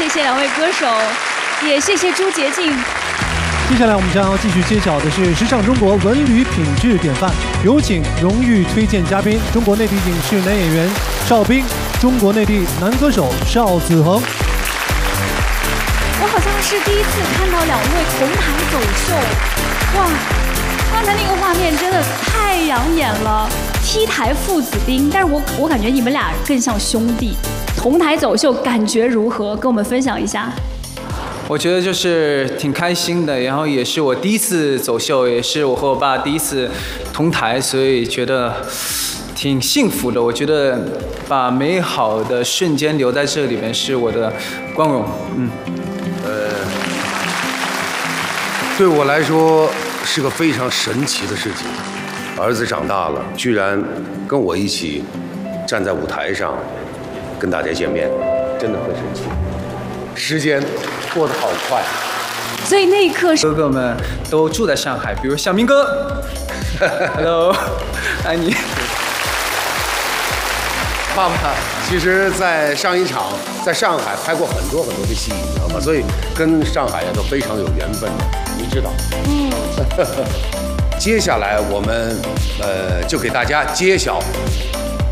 谢谢两位歌手，也谢谢朱洁静。 接下来我们将要继续揭晓的是时尚中国文旅品质典范，有请荣誉推荐嘉宾中国内地影视男演员邵兵，中国内地男歌手邵子恒。 我好像是第一次看到两位同台走秀，哇！刚才那个画面真的太养眼了，T 台父子兵，但是我感觉你们俩更像兄弟。同台走秀感觉如何？跟我们分享一下。 我觉得就是挺开心的，然后也是我第一次走秀，也是我和我爸第一次同台，所以觉得挺幸福的。我觉得把美好的瞬间留在这里面是我的光荣。 对我来说是个非常神奇的事情。儿子长大了，居然跟我一起站在舞台上跟大家见面，真的很神奇。时间过得好快， 所以那一刻， 哥哥们都住在上海，比如小明哥，Hello， 爱你。 爸爸其实在上一场在上海拍过很多的戏，你知道吗？所以跟上海都非常有缘分的，你知道。接下来我们就给大家揭晓